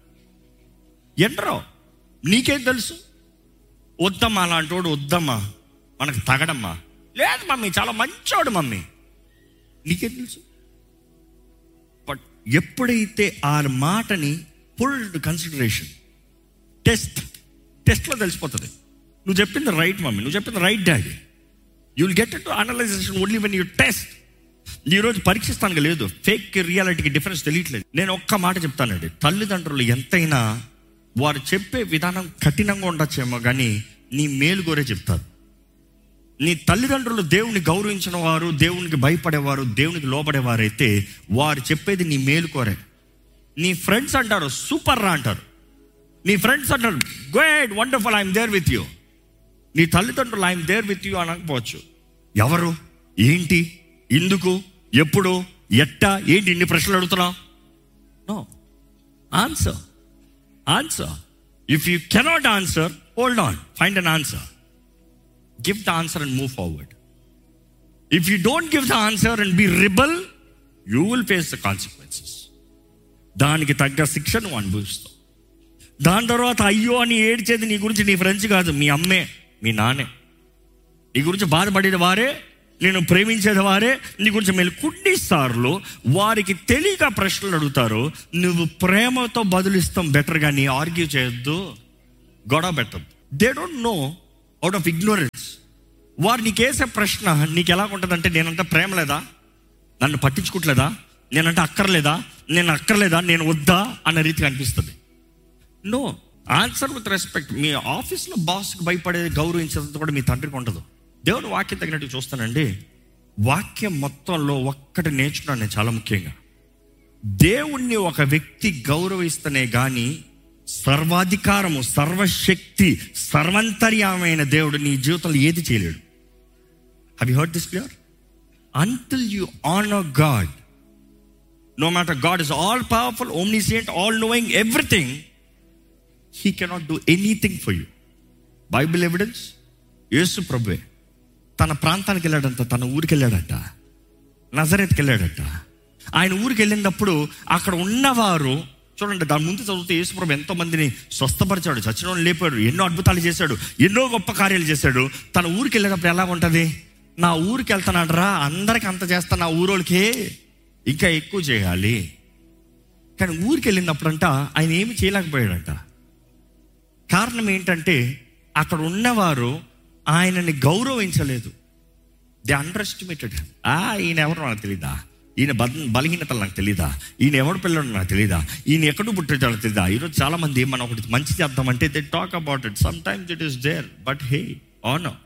ఎండరో, నీకేం తెలుసు. వద్దమ్మా, అలాంటి వాడు వద్దమ్మా, మనకు తగడమ్మా. లేదు మమ్మీ, చాలా మంచోడు మమ్మీ, నీకేం తెలుసు. బట్ ఎప్పుడైతే ఆ మాటని ఫుల్ కన్సిడరేషన్, టెస్ట్లో తెలిసిపోతుంది. నువ్వు చెప్పింది రైట్ మమ్మీ, నువ్వు చెప్పింది right daddy. You will get to analysation only when you test. ఈరోజు పరీక్షిస్తాను లేదు, ఫేక్ రియాలిటీకి డిఫరెన్స్ తెలియట్లేదు. నేను ఒక్క మాట చెప్తానండి, తల్లిదండ్రులు ఎంతైనా వారు చెప్పే విధానం కఠినంగా ఉండొచ్చేమో కానీ నీ మేలు కోరే చెప్తారు. నీ తల్లిదండ్రులు దేవుని గౌరవించిన వారు, దేవునికి భయపడేవారు, దేవునికి లోబడేవారైతే వారు చెప్పేది నీ మేలు కోరే. నీ ఫ్రెండ్స్ అంటారు సూపర్ రా అంటారు, నీ ఫ్రెండ్స్ అంటారు good wonderful I'm there with you. నీ తల్లిదండ్రులు ఐఎమ్ దేర్ విత్ యూ అనకపోవచ్చు. ఎవరు, ఏంటి, ఎందుకు, ఎప్పుడు, ఎట్టా, ఏంటి ఇన్ని ప్రశ్నలు అడుగుతున్నావు? No answer. If you cannot answer, hold on, find an answer, give the answer and move forward. If you don't give the answer and B rebel, you will face the consequences. దానికి తగ్గ శిక్ష నువ్వు అనుభవిస్తావు. దాని తర్వాత అయ్యో అని ఏడ్చేది నీ గురించి నీ ఫ్రెండ్స్ కాదు, మీ అమ్మే, మీ నాన్నే. నీ గురించి బాధపడేది వారే, నేను ప్రేమించేది వారే. నీ గురించి మేలు కొన్నిసార్లు వారికి తెలియక ప్రశ్నలు అడుగుతారు, నువ్వు ప్రేమతో బదులిస్తాం బెటర్, కానీ ఆర్గ్యూ చేయొద్దు, గొడవ పెట్టద్దు. They don't know, out of ignorance. వారు నీకేసే ప్రశ్న నీకు ఎలా ఉంటుందంటే, నేనంటే ప్రేమ లేదా, నన్ను పట్టించుకోవట్లేదా, నేనంటే అక్కర్లేదా, నేను వద్దా అన్న రీతిగా అనిపిస్తుంది. No, answer with respect. మీ ఆఫీస్లో బాస్కి భయపడే గౌరవించేంత కూడా మీ తండ్రికి ఉండదు. దేవుడు వాక్యం తగినట్టు చూస్తానండి. వాక్యం మొత్తంలో ఒక్కటి నేర్చుకున్నాను నేను చాలా ముఖ్యంగా. దేవుణ్ణి ఒక వ్యక్తి గౌరవిస్తేనే కానీ సర్వాధికారము, సర్వశక్తి, సర్వంతర్యమైన దేవుడు నీ జీవితంలో ఏది చేయలేడు. Have you heard this clear? Until you honor God, no matter God is all powerful, omniscient, all knowing, everything, He cannot do anything for you. Bible evidence, యేసు ప్రభువే తన ప్రాంతానికి వెళ్ళాడంట, తన ఊరికి వెళ్ళాడట, నజరేత్కి వెళ్ళాడట. ఆయన ఊరికి వెళ్ళినప్పుడు అక్కడ ఉన్నవారు చూడండి, దాని ముందు చదివితే యేసు ప్రభు ఎంతో మందిని స్వస్థపరిచాడు, చచ్చిన వాళ్ళు లేపాడు, ఎన్నో అద్భుతాలు చేశాడు, ఎన్నో గొప్ప కార్యాలు చేశాడు. తన ఊరికి వెళ్ళినప్పుడు ఎలా ఉంటుంది? నా ఊరికి వెళ్తున్నాడరా, అందరికి అంత చేస్తా, నా ఊరోళ్ళకే ఇంకా ఎక్కువ చేయాలి. కానీ ఊరికి వెళ్ళినప్పుడంట ఆయన ఏమి చేయలేకపోయాడంట. కారణం ఏంటంటే అక్కడ ఉన్నవారు ఆయనని గౌరవించలేదు. They under estimated. ఈయన ఎవరు నాకు తెలీదా, ఈయన బలహీనతలు నాకు తెలీదా, ఈయన ఎవడు పిల్లడు నాకు తెలీదా, ఈయన ఎక్కడో పుట్టించాలో తెలీదా. ఈరోజు చాలా మంది మనం ఒకటి మంచి చేద్దామంటే they talk about it, some times it is there, but hey, honour.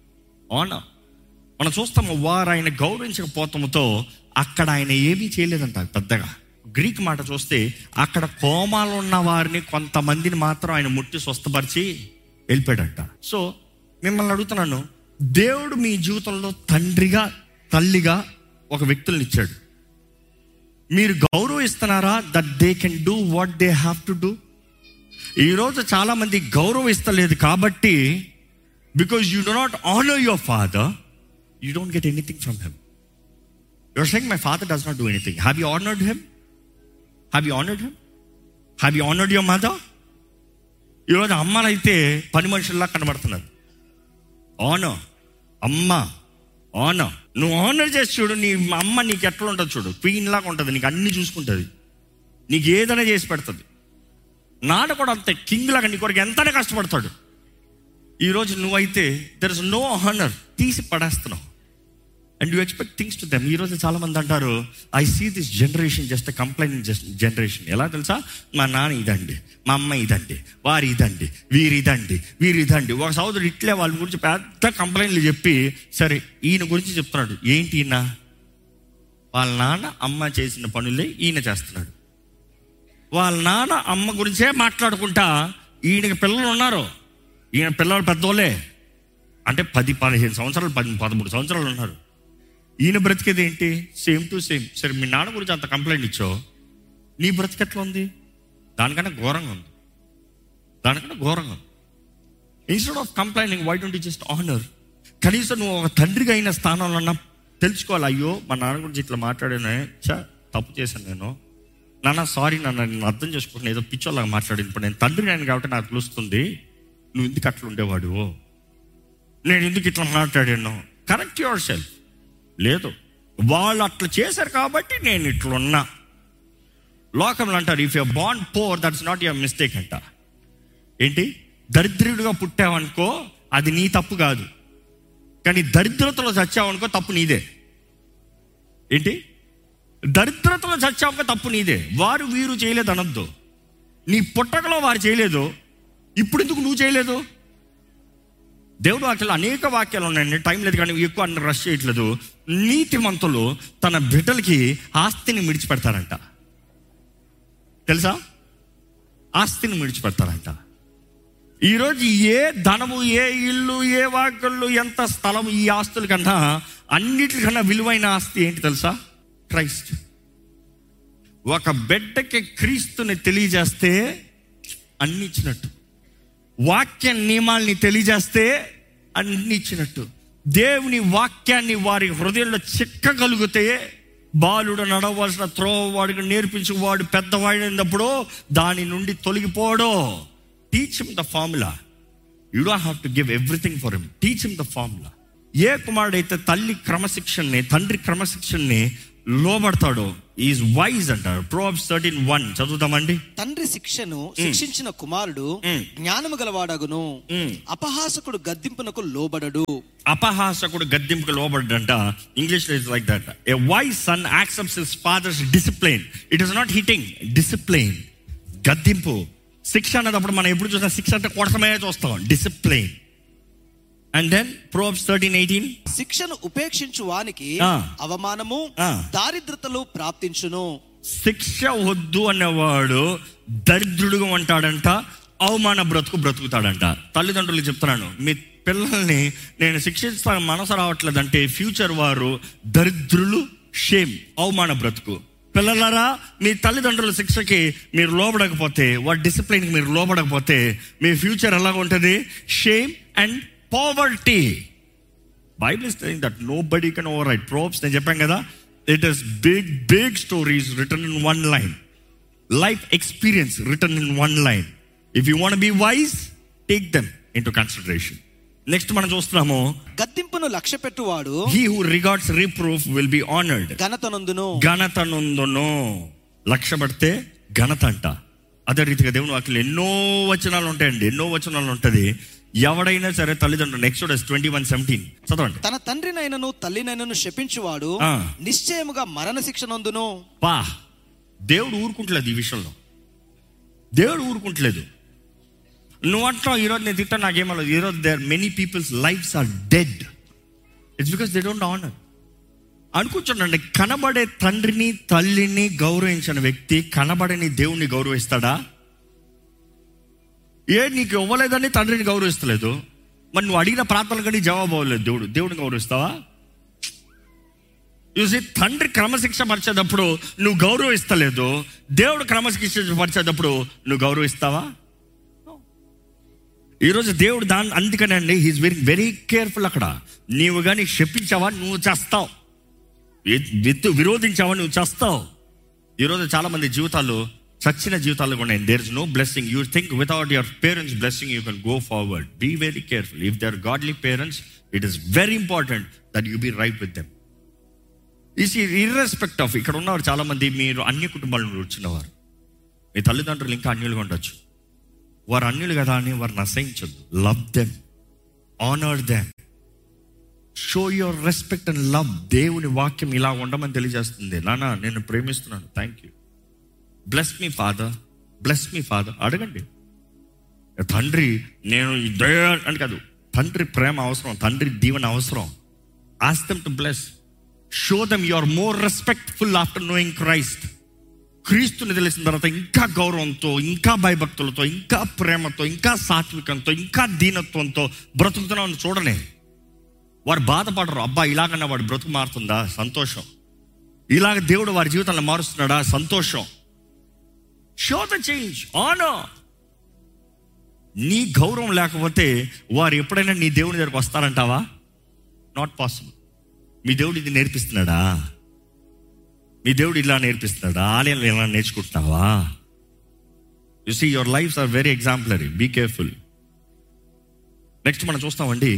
మనం చూస్తాము వారు ఆయన గౌరవించకపోవటంతో అక్కడ ఆయన ఏమీ చేయలేదంట పెద్దగా. గ్రీక్ మాట చూస్తే అక్కడ కోమాలు ఉన్న వారిని కొంతమందిని మాత్రం ఆయన ముట్టి స్వస్థపరిచి వెళ్ళిపోయాడంట. సో మిమ్మల్ని అడుగుతున్నాను, దేవుడు మీ జీవితంలో తండ్రిగా, తల్లిగా ఒక వ్యక్తులను ఇచ్చాడు. మీరు గౌరవిస్తున్నారా? That they can do what they have to do. ఈరోజు చాలా మంది గౌరవిస్తలేదు కాబట్టి, because you do not honour your father, you don't get anything from him. You're saying my father does not do anything. Have you honored him? Have you honored your mother? ఈరోజు అమ్మలైతే పని మనుషుల్లా కనబడుతున్నారు. ఆనర్. నువ్వు ఆనర్ చేసి చూడు, నీ అమ్మ నీకు ఎట్లా ఉంటుంది చూడు, క్వీన్ లాగా ఉంటుంది, నీకు అన్ని చూసుకుంటుంది, నీకు ఏదైనా చేసి పెడుతుంది. నాన్న కూడా అంతే, కింగ్ లాగా నీ కొరకు ఎంతనే కష్టపడతాడు. ఈరోజు నువ్వైతే దెర్ ఇస్ నో ఆనర్, తీసి పడేస్తున్నావు. And you expect things to them. ఈరోజు చాలా మంది అంటారు, I see this generation just a complaint generation. ఎలా తెలుసా? మా నాన్న ఇదండి, మా అమ్మ ఇదండి, వారి ఇదండి, వీరి ఇదండి. ఒక సోదరుడు ఇట్లే వాళ్ళ గురించి పెద్ద కంప్లైంట్లు చెప్పి, సరే ఈయన గురించి చెప్తున్నాడు. ఏంటి ఈయన? వాళ్ళ నాన్న అమ్మ చేసిన పనులే ఈయన చేస్తున్నాడు. వాళ్ళ నాన్న అమ్మ గురించే మాట్లాడుకుంటా ఈయనకి పిల్లలు ఉన్నారు. ఈయన పిల్లలు పెద్దోళ్ళే, అంటే 10-15 సంవత్సరాలు, 13 సంవత్సరాలు ఉన్నారు. ఈయన బ్రతికేది ఏంటి? Same to same. సరే మీ నాన్న గురించి అంత కంప్లైంట్ ఇచ్చావు, నీ బ్రతికెట్లా ఉంది? దానికన్నా ఘోరంగా ఉంది. Instead of complaining, why don't you just honour? కనీసం నువ్వు ఒక తండ్రిగా అయిన స్థానంలో తెలుసుకోవాలి. అయ్యో మా నాన్న గురించి ఇట్లా మాట్లాడానే, తప్పు చేశాను నేను, నాన్న సారీ నాన్న, నేను అర్థం చేసుకుంటున్నాను, ఏదో పిచ్చోళ్ళగా మాట్లాడింది. ఇప్పుడు నేను తండ్రిని అయిన కాబట్టి నాకు తెలుస్తుంది, నువ్వు ఎందుకు అట్లా ఉండేవాడు, నేను ఎందుకు ఇట్లా మాట్లాడాను. Correct your self. లేదు, వాళ్ళు అట్లా చేశారు కాబట్టి నేను ఇట్లున్నా. లోకంలో అంటారు, if you are Born poor that's not your mistake అంట. ఏంటి? దరిద్రుడిగా పుట్టావనుకో అది నీ తప్పు కాదు, కానీ దరిద్రతలో చచ్చావనుకో తప్పు నీదే. ఏంటి? దరిద్రతలో చచ్చావనుకో తప్పు నీదే. వారు వీరు చేయలేదు అనొద్దు. నీ పుట్టకలో వారు చేయలేదు, ఇప్పుడు ఎందుకు నువ్వు చేయలేదు? దేవుడు వాక్యాలు అనేక వాక్యాలు ఉన్నాయండి, టైం లేదు కానీ ఎక్కువ అన్ని రష్ చేయట్లేదు. నీతిమంతులు తన బిడ్డలకి ఆస్తిని విడిచిపెడతారంట. తెలుసా? ఆస్తిని విడిచిపెడతారంట. ఈరోజు ఏ ధనము, ఏ ఇల్లు, ఏ వాక్యలు, ఎంత స్థలం, ఈ ఆస్తుల కన్నా అన్నిటికన్నా విలువైన ఆస్తి ఏంటి తెలుసా? క్రైస్ట్. ఒక బిడ్డకి క్రీస్తుని తెలియజేస్తే అన్ని ఇచ్చినట్టు. వాక్య నియమాల్ని తెలియజేస్తే అన్ని ఇచ్చినట్టు. దేవుని వాక్యాన్ని వారి హృదయంలో చిక్కగలిగితే బాలుడు నడవలసిన త్రోవ వాడికి నేర్పించి వాడు పెద్దవాడినప్పుడు దాని నుండి తొలగిపోవడం. Teach him the formula. You don't have to give everything for him. Teach him the formula. ఏ కుమారుడైతే తల్లి క్రమశిక్షణని, తండ్రి క్రమశిక్షణని లోబడతాడో ఈజ్ వైజ్ అంటారు. Proverbs 13:1 చదువుతామండి. తండ్రి శిక్షను శిక్షించిన కుమారుడు జ్ఞానము గలవాడగును, అపహాసకుడు గద్దింపునకు లోబడడు. అపహాసకుడు గద్దింపుకు లోబడ్డంట. ఇంగ్లీష్ లో is like that. A wise sun accepts his father's discipline. It is not hitting, discipline. గద్దింపు, శిక్ష అన్నప్పుడు మనం ఎప్పుడు చూసినా శిక్ష అంటే కొడతమే చూస్తాం, డిసిప్లిన్. అండ్ దెన్ Proverbs 13:18 శిక్షను ఉపేక్షించు వానికి అవమానము దారిద్రతలు ప్రాప్తించును. శిక్ష వద్దు అనేవాడు దరిద్రుడుగా ఉంటాడంట, అవమాన బ్రతుకుతాడంట. తల్లిదండ్రులు చెప్తున్నాను, మీ పిల్లల్ని నేను శిక్షిస్తాను మనసు రావట్లేదంటే ఫ్యూచర్ వారు దరిద్రులు, షేమ్, అవమాన బ్రతుకు. పిల్లలారా, మీ తల్లిదండ్రుల శిక్షకి మీరు లోబడకపోతే, వాటి డిసిప్లిన్కి మీరు లోబడకపోతే మీ ఫ్యూచర్ ఎలాగ ఉంటుంది? Shame and poverty. Bible is saying that nobody can override. Proverbs నేను చెప్పాను కదా, it is big stories written in one line. Life experience written in one line. If you want to be wise, take them into consideration. Next మనం చూస్తున్నాము, గద్దింపును లక్ష్య పెట్టువాడు he who regards reproof will be honored. ఘనత నొందును. లక్ష్య పెడితే ఘనత అంట. అదే రీతిగా దేవుని వాక్యంలో ఎన్నో వచనాలు ఉంటాయండి, ఎన్నో వచనాలు ఉంటుంది. ఎవడైనా సరే తల్లిదండ్రులు, Exodus 21:17 చదవండి. తన తండ్రినైనను తల్లినైనను శపించువాడు నిశ్చయముగా మరణ శిక్ష నందును. దేవుడు ఊరుకుంటలేదు ఈ విషయంలో. దేవుడు ఊరుకుంటలేదు. నువ్వు అంటావు ఈరోజు నేను తిట్టా నాకేమో, ఈరోజు there many peoples lifes are dead. It's because they don't honour. అనుకుంటున్నాండి, కనబడే తండ్రిని తల్లిని గౌరవించిన వ్యక్తి కనబడని దేవుణ్ణి గౌరవిస్తాడా? నీకు ఇవ్వలేదని తండ్రిని గౌరవిస్తలేదు, మరి నువ్వు అడిగిన ప్రార్థనలు కానీ జవాబు అవ్వలేదు, దేవుడిని గౌరవిస్తావా? చూసి, తండ్రి క్రమశిక్ష పరిచేటప్పుడు నువ్వు గౌరవిస్తలేదు, దేవుడు క్రమశిక్ష పరిచేటప్పుడు నువ్వు గౌరవిస్తావా? ఈరోజు దేవుడు అందుకనే అండి, హీఈస్ వెరీ వెరీ కేర్ఫుల్. అక్కడ నీవు కానీ శపించావా నువ్వు చేస్తావు, విరోధించావా నువ్వు చేస్తావు. ఈరోజు చాలా మంది జీవితాలు చచ్చిన జీవితాలు ఉన్నాయి. There is no blessing. You think without your parents blessing you can go forward. Be very careful. If they are godly parents, it is very important that you be right with them. Is ఇర్రెస్పెక్ట్ of, ఇక్కడ ఉన్నవారు చాలా మంది మీరు అన్య కుటుంబాల నుండి వచ్చినవారు. మీ తల్లిదండ్రులు ఇంకా అన్యులుగా ఉండొచ్చు. వారు అన్యులు కదా అని వారిని అసహించద్దు. Love them, honour them, show your respect and love. దేవుని వాక్యం ఇలా ఉండమని తెలియజేస్తుంది. నాన్న నేను ప్రేమిస్తున్నాను, thank you, bless me father, bless me father. అడగండి. తండ్రి నేను అని కాదు, తండ్రి ప్రేమ అవసరం, తండ్రి దీవెన అవసరం. Ask them to bless. Show them you are more respectful after knowing Christ. క్రీస్తుని తెలిసిన తర్వాత ఇంకా గౌరవంతో, ఇంకా భయభక్తులతో, ఇంకా ప్రేమతో, ఇంకా సాత్వికంతో, ఇంకా దీనత్వంతో బ్రతుకుతున్నామని చూడనే. వారు బాధపడరు. అబ్బా ఇలాగన్నా వాడు బ్రతుకు మారుతుందా, సంతోషం. ఇలాగ దేవుడు వారి జీవితాలను మారుస్తున్నాడా, సంతోషం. Show the change, honour. నీ గౌరవం లేకపోతే వారు ఎప్పుడైనా నీ దేవుని దగ్గరకు వస్తారంటావా? Not possible. మీ దేవుడు ఇది నేర్పిస్తున్నాడా? మీ దేవుడు ఇలా నేర్పిస్తున్నాడా? ఆలయంలో ఇలా నేర్చుకుంటున్నావా? You see your lifes are very exemplary. Be careful. Next మనం చూస్తామండి,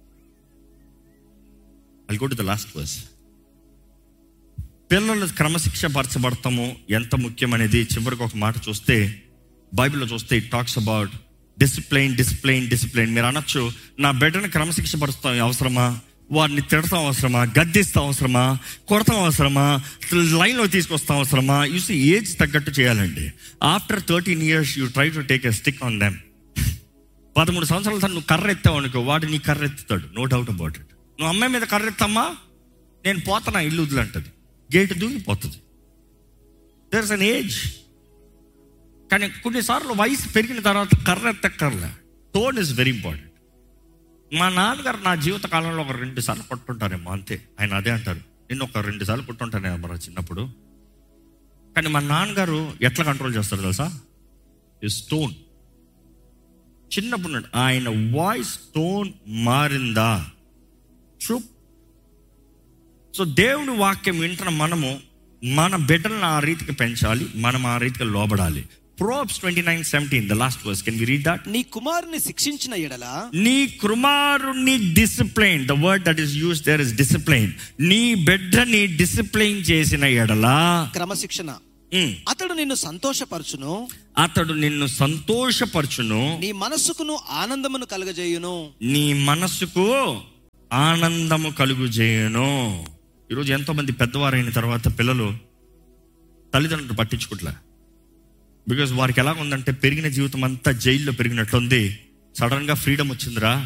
I'll go to the last verse. పిల్లలు క్రమశిక్ష పరచబడతాము ఎంత ముఖ్యమనేది చివరికి ఒక మాట చూస్తే, బైబిల్లో చూస్తే it talks about discipline, discipline, discipline. మీరు అనొచ్చు, నా బిడ్డను క్రమశిక్ష పరుస్తాం అవసరమా? వారిని తిడతాం అవసరమా? గద్దిస్తాం అవసరమా? కొడతాం అవసరమా? లైన్లో తీసుకొస్తాం అవసరమా? యూసి ఏజ్ తగ్గట్టు చేయాలండి. After 13 years you try to take a stick on them. 13 సంవత్సరాల తర్వాత నువ్వు కర్ర ఎత్తావు అనుకో, వాడు నీ కర్ర ఎత్తుతాడు, నో డౌట్ అబౌట్ ఇట్. నువ్వు అమ్మాయి మీద కర్ర ఎత్తమ్మా, నేను పోతానా ఇల్లు వదిలంటది, gate దూకిపోతుంది. There is an age. కానీ కొన్నిసార్లు వయసు పెరిగిన తర్వాత కర్ర ఎత్తక్కర్లే. Tone is very important. మా నాన్నగారు నా జీవిత కాలంలో ఒక 2 సార్లు కొట్టుంటారేమో, అంతే. ఆయన అదే అంటారు, నిన్ను ఒక 2 సార్లు కొట్టుంటానేమో చిన్నప్పుడు. కానీ మా నాన్నగారు ఎట్లా కంట్రోల్ చేస్తారు తెలుసా? ఈ స్టోన్. చిన్నప్పుడు నుండి ఆయన వాయిస్ టోన్ మారిందా? ట్రూప్. సో దేవుని వాక్యం వింటున్న మనము మన బిడ్డలను ఆ రీతికి పెంచాలి, మనం ఆ రీతికి లోబడాలి. Proverbs 29:17, the last verse. Can we read that? నీ కుమారుని శిక్షించిన ఎడల, నీ కుమారుని discipline, the word that is used there is discipline. నీ బిడ్డని డిసిప్లైన్ చేసిన ఎడల, క్రమశిక్షణ, అతడు నిన్ను సంతోషపరచును, అతడు నిన్ను సంతోషపరచును, నీ మనస్సుకును ఆనందమును కలుగజేయును. నీ మనస్సుకు ఆనందము కలుగుజేయును. ఈరోజు ఎంతో మంది పెద్దవారైన తర్వాత పిల్లలు తల్లిదండ్రులు పట్టించుకోట్లే. బికాజ్ వారికి ఎలా ఉందంటే, పెరిగిన జీవితం అంతా జైల్లో పెరిగినట్లుంది, సడన్గా ఫ్రీడమ్ వచ్చిందిరా,